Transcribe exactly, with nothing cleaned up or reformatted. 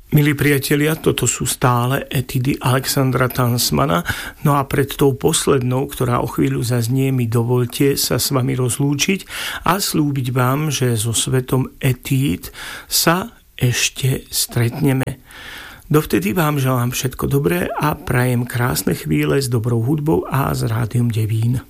Milí priatelia, toto sú stále etidy Alexandra Tansmana. No a pred tou poslednou, ktorá o chvíľu zaznie, mi dovolte sa s vami rozlúčiť a slúbiť vám, že so svetom etíd sa ešte stretneme. Dovtedy vám želám všetko dobré a prajem krásne chvíle s dobrou hudbou a s Rádiom Devín.